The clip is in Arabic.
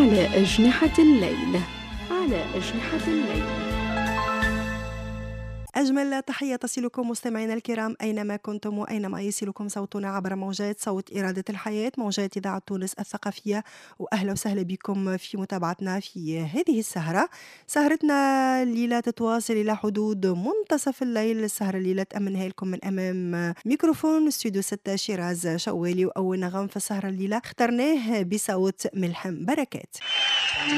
على أجنحة الليل. على أجنحة الليل. أجمل تحية تصلكم مستمعينا الكرام أينما كنتم وأينما يصلكم صوتنا عبر موجات صوت إرادة الحياة، موجات إذاعة تونس الثقافية. وأهلا وسهلا بكم في متابعتنا في هذه السهرة. سهرتنا الليلة تتواصل إلى حدود منتصف الليل. السهرة الليلة تأمنها لكم من أمام ميكروفون استوديو 6 شيراز شوالي. وأول نغم في السهرة الليلة اخترناه بصوت ملحم بركات.